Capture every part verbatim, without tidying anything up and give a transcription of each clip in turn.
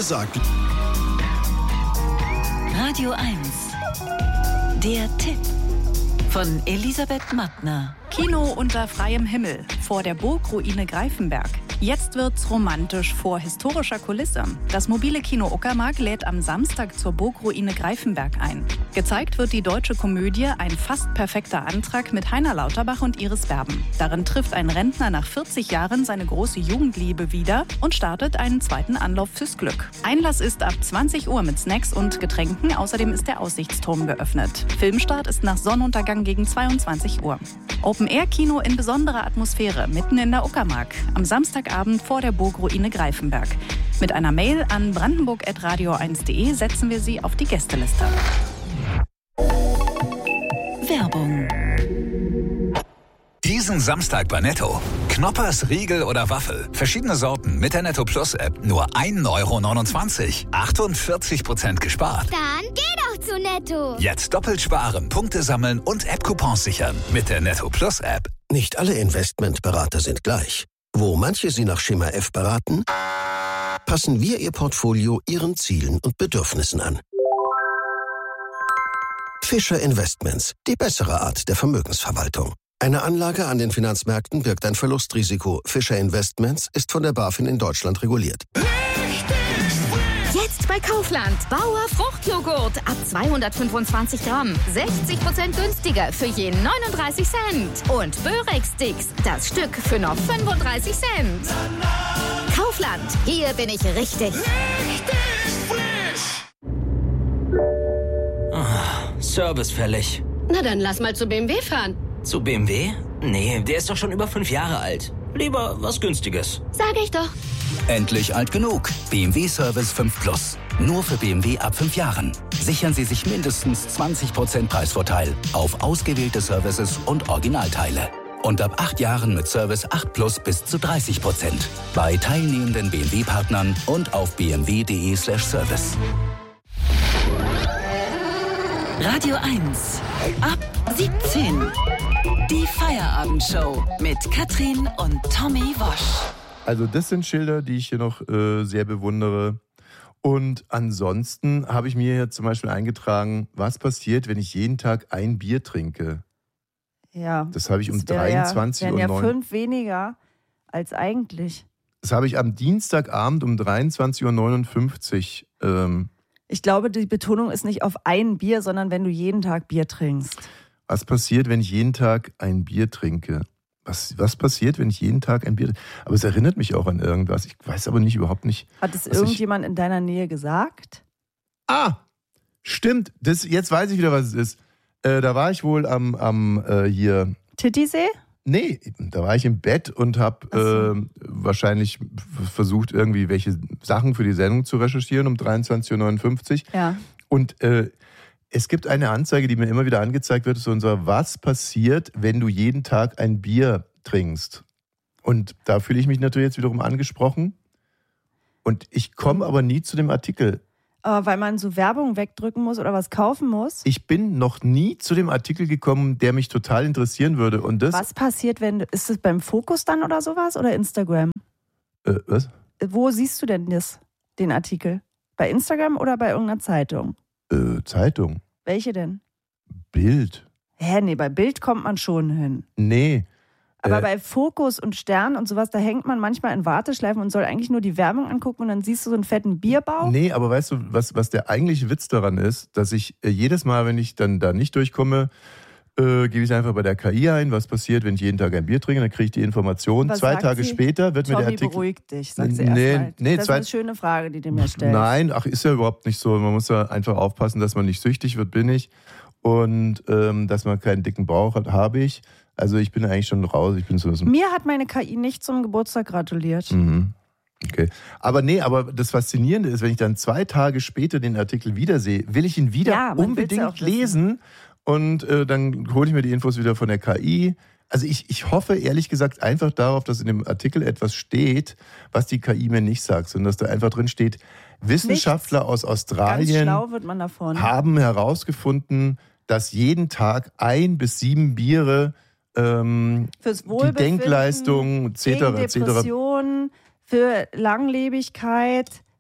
gesagt. Radio eins. Der Tipp von Elisabeth Mattner. Kino unter freiem Himmel vor der Burgruine Greifenberg. Jetzt wird's romantisch vor historischer Kulisse. Das mobile Kino Uckermark lädt am Samstag zur Burgruine Greifenberg ein. Gezeigt wird die deutsche Komödie Ein fast perfekter Antrag mit Heiner Lauterbach und Iris Berben. Darin trifft ein Rentner nach vierzig Jahren seine große Jugendliebe wieder und startet einen zweiten Anlauf fürs Glück. Einlass ist ab zwanzig Uhr mit Snacks und Getränken. Außerdem ist der Aussichtsturm geöffnet. Filmstart ist nach Sonnenuntergang gegen zweiundzwanzig Uhr. Open-Air-Kino in besonderer Atmosphäre mitten in der Uckermark. Am Samstagabend vor der Burgruine Greifenberg. Mit einer Mail an brandenburg at radio eins punkt de setzen wir Sie auf die Gästeliste. Werbung. Diesen Samstag bei Netto. Knoppers, Riegel oder Waffel. Verschiedene Sorten mit der Netto Plus App. Nur ein Euro neunundzwanzig. achtundvierzig Prozent gespart. Dann geh doch zu Netto. Jetzt doppelt sparen, Punkte sammeln und App-Coupons sichern. Mit der Netto Plus App. Nicht alle Investmentberater sind gleich. Wo manche Sie nach Schema F beraten, passen wir Ihr Portfolio Ihren Zielen und Bedürfnissen an. Fischer Investments, die bessere Art der Vermögensverwaltung. Eine Anlage an den Finanzmärkten birgt ein Verlustrisiko. Fischer Investments ist von der BaFin in Deutschland reguliert. Jetzt bei Kaufland. Bauer Fruchtjoghurt ab zweihundertfünfundzwanzig Gramm. sechzig Prozent günstiger für je neununddreißig Cent. Und Börek-Sticks, das Stück für nur fünfunddreißig Cent. Kaufland, hier bin ich richtig. Richtig frisch. Oh, Service fällig. Na dann lass mal zu B M W fahren. Zu B M W? Nee, der ist doch schon über fünf Jahre alt. Lieber was Günstiges. Sag ich doch. Endlich alt genug. B M W Service fünf Plus. Nur für B M W ab fünf Jahren. Sichern Sie sich mindestens zwanzig Prozent Preisvorteil auf ausgewählte Services und Originalteile. Und ab acht Jahren mit Service acht Plus bis zu dreißig Prozent. Bei teilnehmenden B M W-Partnern und auf b m w punkt de slash service. Radio eins. Ab siebzehn. Die Feierabendshow mit Katrin und Tommy Wosch. Also das sind Schilder, die ich hier noch äh, sehr bewundere. Und ansonsten habe ich mir hier zum Beispiel eingetragen, was passiert, wenn ich jeden Tag ein Bier trinke. Ja. Das habe ich um das dreiundzwanzig Uhr neun. Ja, ja fünf weniger als eigentlich. Das habe ich am Dienstagabend um dreiundzwanzig Uhr neunundfünfzig. Ähm, ich glaube, die Betonung ist nicht auf ein Bier, sondern wenn du jeden Tag Bier trinkst. Was passiert, wenn ich jeden Tag ein Bier trinke? Was, was passiert, wenn ich jeden Tag ein Bier trinke? Aber es erinnert mich auch an irgendwas. Ich weiß aber nicht, überhaupt nicht. Hat es irgendjemand ich... in deiner Nähe gesagt? Ah, stimmt. Das, jetzt weiß ich wieder, was es ist. Äh, da war ich wohl am, am äh, hier... Titisee? Nee, da war ich im Bett und habe so. äh, wahrscheinlich versucht, irgendwie welche Sachen für die Sendung zu recherchieren um dreiundzwanzig Uhr neunundfünfzig. Ja. Und äh, es gibt eine Anzeige, die mir immer wieder angezeigt wird, so unser, was passiert, wenn du jeden Tag ein Bier trinkst? Und da fühle ich mich natürlich jetzt wiederum angesprochen. Und ich komme aber nie zu dem Artikel. Aber weil man so Werbung wegdrücken muss oder was kaufen muss? Ich bin noch nie zu dem Artikel gekommen, der mich total interessieren würde. Und das, was passiert, wenn du, ist es beim Fokus dann oder sowas oder Instagram? Äh, was? Wo siehst du denn das, den Artikel? Bei Instagram oder bei irgendeiner Zeitung? Äh, Zeitung. Welche denn? Bild. Hä, nee, bei Bild kommt man schon hin. Nee. Aber äh, bei Fokus und Stern und sowas, da hängt man manchmal in Warteschleifen und soll eigentlich nur die Werbung angucken und dann siehst du so einen fetten Bierbauch. Nee, aber weißt du, was, was der eigentliche Witz daran ist, dass ich äh, jedes Mal, wenn ich dann da nicht durchkomme, äh, gebe ich einfach bei der K I ein, was passiert, wenn ich jeden Tag ein Bier trinke, dann kriege ich die Information. Was Zwei sagt Tage sie? später wird Tommy, mir der Artikel... beruhig dich, sagt sie nee, erstmal. nee, das zwei... ist eine schöne Frage, die du mir stellst. Nein, ach, ist ja überhaupt nicht so. Man muss ja einfach aufpassen, dass man nicht süchtig wird, bin ich. Und ähm, dass man keinen dicken Bauch hat, habe ich. Also ich bin eigentlich schon raus. Ich bin so Mir hat meine K I nicht zum Geburtstag gratuliert. Mhm. Okay. Aber nee, aber das Faszinierende ist, wenn ich dann zwei Tage später den Artikel wiedersehe, will ich ihn wieder ja, unbedingt lesen und äh, dann hole ich mir die Infos wieder von der K I. Also ich, ich hoffe ehrlich gesagt einfach darauf, dass in dem Artikel etwas steht, was die K I mir nicht sagt, sondern dass da einfach drin steht, Wissenschaftler Nichts. aus Australien Ganz schlau wird man davon. haben herausgefunden, dass jeden Tag ein bis sieben Biere ähm, fürs die Denkleistung et cetera gegen et cetera Depressionen, für Langlebigkeit,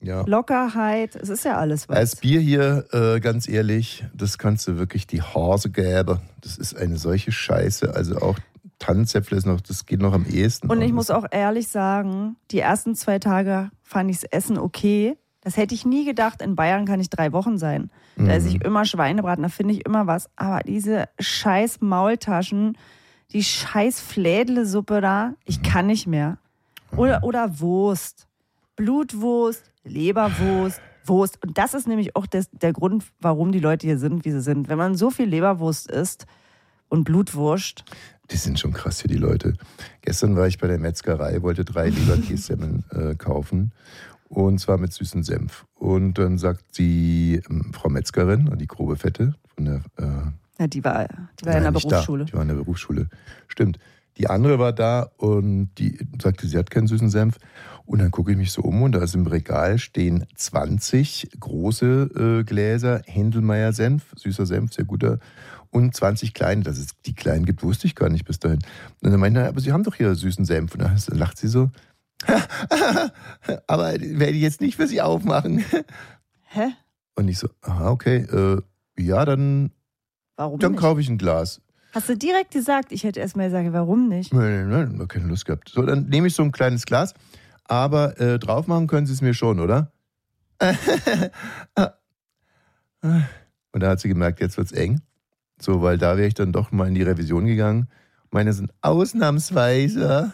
Ja. Lockerheit, es ist ja alles was. Als Bier hier, äh, ganz ehrlich, das kannst du wirklich die Hase gäbe. Das ist eine solche Scheiße. Also auch Tannenzäpfle ist noch, das geht noch am ehesten. Und ich muss auch ehrlich sagen, die ersten zwei Tage fand ich das Essen okay. Das hätte ich nie gedacht. In Bayern kann ich drei Wochen sein. Da Mhm. esse ich immer Schweinebraten, da finde ich immer was. Aber diese scheiß Maultaschen, die scheiß Flädle-Suppe da, ich kann nicht mehr. Oder, oder Wurst. Blutwurst, Leberwurst, Wurst. Und das ist nämlich auch das, der Grund, warum die Leute hier sind, wie sie sind. Wenn man so viel Leberwurst isst und Blutwurst. Die sind schon krass hier, die Leute. Gestern war ich bei der Metzgerei, wollte drei Leberkässemmeln äh, kaufen. Und zwar mit süßem Senf. Und dann sagt die ähm, Frau Metzgerin, die grobe Fette von der... Äh, ja, die war, die war ja in der Berufsschule. Da. Die war in der Berufsschule. Stimmt. Die andere war da und die sagte, sie hat keinen süßen Senf. Und dann gucke ich mich so um und da ist im Regal stehen zwanzig große äh, Gläser Händelmeier-Senf, süßer Senf, sehr guter, und zwanzig kleine. Dass es die kleinen gibt, wusste ich gar nicht bis dahin. Und dann meinte er, aber Sie haben doch hier süßen Senf. Und dann lacht sie so, aber werde ich jetzt nicht für Sie aufmachen. Hä? Und ich so, aha, okay, äh, ja, dann, warum dann nicht? kaufe ich ein Glas. Hast du direkt gesagt? Ich hätte erst mal gesagt, warum nicht? Nein, nein, nein, keine Lust gehabt. So, dann nehme ich so ein kleines Glas, aber äh, drauf machen können Sie es mir schon, oder? Und da hat sie gemerkt, jetzt wird's eng. So, weil da wäre ich dann doch mal in die Revision gegangen. Meine sind ausnahmsweise.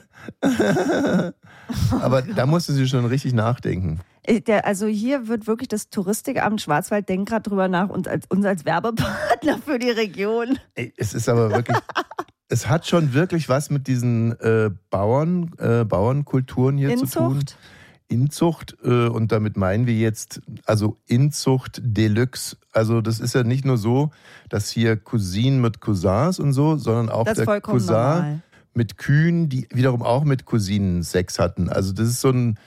Aber da musste sie schon richtig nachdenken. Der, also hier wird wirklich das Touristikamt Schwarzwald denkt gerade drüber nach, uns als, uns als Werbepartner für die Region. Ey, es ist aber wirklich, es hat schon wirklich was mit diesen äh, Bauern, äh, Bauernkulturen hier Inzucht? zu tun. Inzucht, äh, und damit meinen wir jetzt, also Inzucht Deluxe. Also das ist ja nicht nur so, dass hier Cousinen mit Cousins und so, sondern auch das der Cousin normal. mit Kühen, die wiederum auch mit Cousinen Sex hatten. Also das ist so ein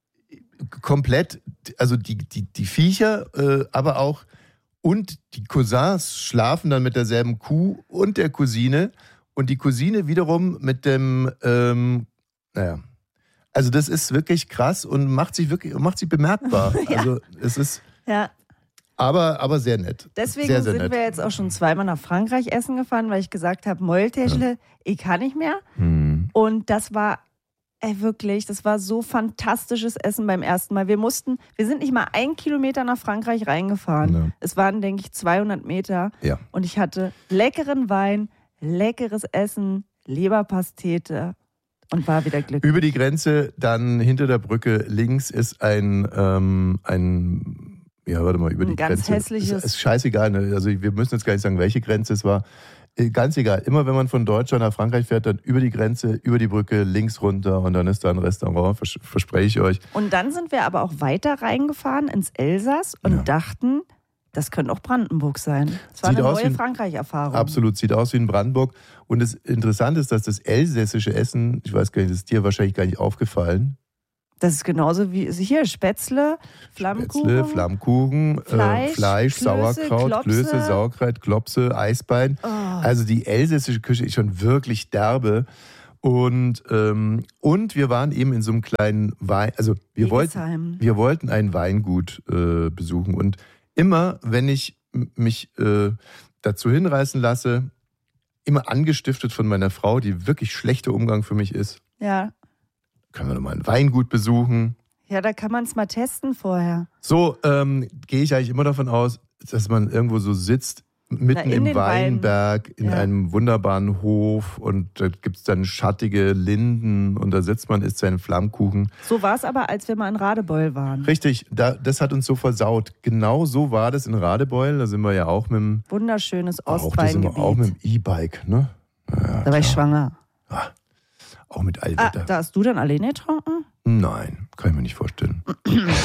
komplett, also die, die, die Viecher, äh, aber auch, und die Cousins schlafen dann mit derselben Kuh und der Cousine und die Cousine wiederum mit dem, ähm, naja, also das ist wirklich krass und macht sich wirklich, macht sich bemerkbar. Ja. Also es ist, ja. aber, aber sehr nett. Deswegen sehr, sehr sind nett. wir jetzt auch schon zweimal nach Frankreich essen gefahren, weil ich gesagt habe, Maultäschle, ja. ich kann nicht mehr. Hm. Und das war ey, wirklich, das war so fantastisches Essen beim ersten Mal. Wir mussten, wir sind nicht mal ein Kilometer nach Frankreich reingefahren. Ja. Es waren, denke ich, zweihundert Meter. Ja. Und ich hatte leckeren Wein, leckeres Essen, Leberpastete und war wieder glücklich. Über die Grenze, dann hinter der Brücke links ist ein, ähm, ein ja, warte mal, über ein die ganz Grenze. hässliches. Ist, ist scheißegal, ne? Also wir müssen jetzt gar nicht sagen, welche Grenze es war. Ganz egal. Immer wenn man von Deutschland nach Frankreich fährt, dann über die Grenze, über die Brücke, links runter und dann ist da ein Restaurant, vers- verspreche ich euch. Und dann sind wir aber auch weiter reingefahren ins Elsass und ja. dachten, das könnte auch Brandenburg sein. Das war sieht eine aus neue wie, Frankreich-Erfahrung. Absolut, sieht aus wie in Brandenburg. Und das Interessante ist, dass das elsässische Essen, ich weiß gar nicht, das ist dir wahrscheinlich gar nicht aufgefallen. Das ist genauso wie hier Spätzle, Flammkuchen, Spätzle, Flammkuchen, Fleisch, äh, Fleisch Klöße, Sauerkraut, Klopse. Klöße, Sauerkraut, Klopse, Eisbein. Oh. Also die elsässische Küche ist schon wirklich derbe. Und, ähm, und wir waren eben in so einem kleinen Wein, also wir wollten, wir wollten ein Weingut äh, besuchen. Und immer, wenn ich m- mich äh, dazu hinreißen lasse, immer angestiftet von meiner Frau, die wirklich schlechter Umgang für mich ist, Ja. können wir nochmal ein Weingut besuchen. Ja, da kann man es mal testen vorher. So ähm, gehe ich eigentlich immer davon aus, dass man irgendwo so sitzt, mitten Na, in im den Weinberg, in Ja. einem wunderbaren Hof und da gibt es dann schattige Linden und da sitzt man, isst seinen Flammkuchen. So war es aber, als wir mal in Radebeul waren. Richtig, da, das hat uns so versaut. Genau so war das in Radebeul, da sind wir ja auch mit dem, Wunderschönes auch, da sind wir Ostweingebiet. auch mit dem E-Bike, ne? Ja, da war ich schwanger. auch mit Ah, Allwetter. da hast du dann alleine getrunken? Nein, kann ich mir nicht vorstellen.